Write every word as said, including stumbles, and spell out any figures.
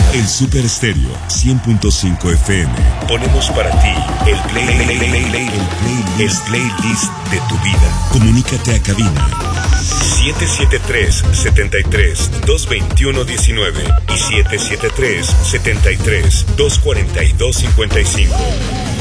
El Super Estéreo cien punto cinco F M. Ponemos para ti el play, play, play, play, play, el playlist, el playlist de tu vida. Comunícate a cabina siete siete tres, siete tres, dos dos uno, uno nueve y siete siete tres, siete tres, dos cuatro dos, cinco cinco.